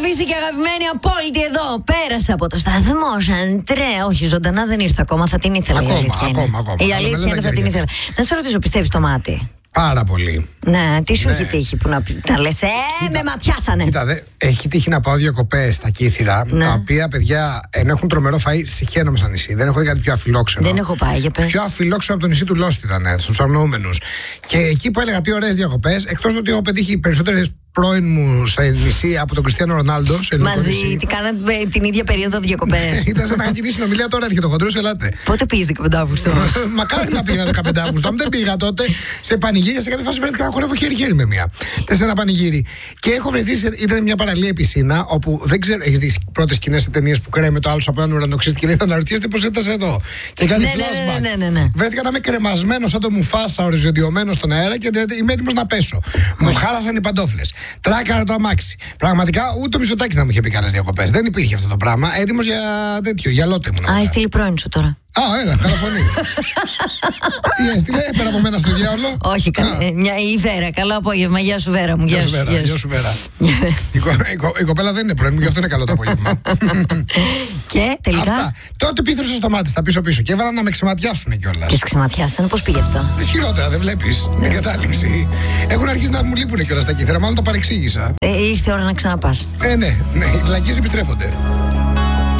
Αγαπήσει και αγαπημένη απόλυτη εδώ. Πέρασα από το σταθμό Ζαντρέ. Όχι, ζωντανά δεν ήρθα ακόμα. Θα την ήθελα. Ακόμα. Η αλήθεια είναι θα την ήθελα. Να σε ρωτήσω, πιστεύεις το μάτι? Πάρα πολύ. Ναι, τι σου έχει τύχει που να λες με ματιάσανε. Κοίτα, έχει τύχει να πάω διακοπές στα Κύθυρα, τα οποία παιδιά ενώ έχουν τρομερό φαΐ, συχαίνομαι σαν νησί. Δεν έχω δει κάτι πιο αφιλόξενο. Δεν έχω πάει, για πες. Πιο αφιλόξενο από το νησί του Λόστη ήταν, στους αρνούμενους. Και εκεί που έλεγα τι ωραίες διακοπές, εκτός του ότι έχω πετύχει περισσότερες πρώην μου σε νησί από τον Κριστιάνο Ρονάλντο. Μαζί, τι κάνατε την ίδια περίοδο διακοπές. Ήταν σαν να είχα κινήσει συνομιλία, τώρα έρχεται ο χοντρός, ελάτε. Πότε πήγες 15 Αύγουστο? Μακάρι να πήγα 15 Αύγουστο. Αν δεν πήγα τότε σε πανηγύρια, σε κάποια φάση βρέθηκα να χορεύω χέρι-χέρι με μία. Σε ένα πανηγύρι. Και έχω βρεθεί, ήταν μια παραλία πισίνα, όπου δεν ξέρω, έχεις δει πρώτες σκηνές σε ταινίες που κρέμεται ο άλλος από έναν ουρανοξύστη και θα αναρωτιέστε πώς έφτασε εδώ. Και κάνει flashback. Ναι. Βρέθηκα να είμαι κρεμασμένο σαν το Μουφάσα, οριζοντιωμένο στον αέρα και είμαι έτοιμος να πέσω. Μου χάλασαν οι παντόφλες. Τράκαρα το αμάξι. Πραγματικά ούτε ο Μητσοτάκης να μου είχε πει κανένας διακοπές. Δεν υπήρχε αυτό το πράγμα. Έτοιμος για τέτοιο, για λότε μου. Α, στείλει πρώην σου τώρα. Έλα, καλοφωνή. Τι έστειλε, πέρα από μένα στο διάολο. Όχι, η Βέρα. Καλό απόγευμα. Γεια σου, Βέρα μου. Γεια σου, Βέρα. Η κοπέλα δεν είναι πρώην μου, γι' αυτό είναι καλό το απόγευμα. Και τελικά. Αυτά. Τότε πίστεψα στο μάτι, στα πίσω-πίσω. Και έβαλαν να με ξεματιάσουν κιόλας. Και σε ξεματιάσανε, πώς πήγε αυτό? Χειρότερα, δεν βλέπεις. Την κατάληξη. Έχουν αρχίσει να μου λείπουν κιόλας τα κύθρα, μάλλον το παρεξήγησα. Ήρθε ώρα να ξαναπάς. Ναι, οι βλακίες επιστρέφονται.